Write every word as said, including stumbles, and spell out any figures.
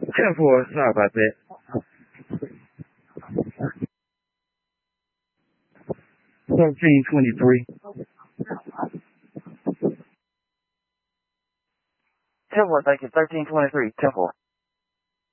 ten four, sorry about that. thirteen twenty-three. ten four, thank you. thirteen twenty-three, ten four.